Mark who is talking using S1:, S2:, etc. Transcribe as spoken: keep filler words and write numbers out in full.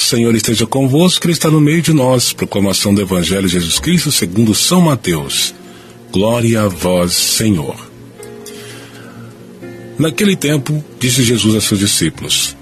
S1: Senhor esteja convosco, Ele está no meio de nós. Proclamação do Evangelho de Jesus Cristo segundo São Mateus. Glória a vós, Senhor. Naquele tempo, disse Jesus a seus discípulos: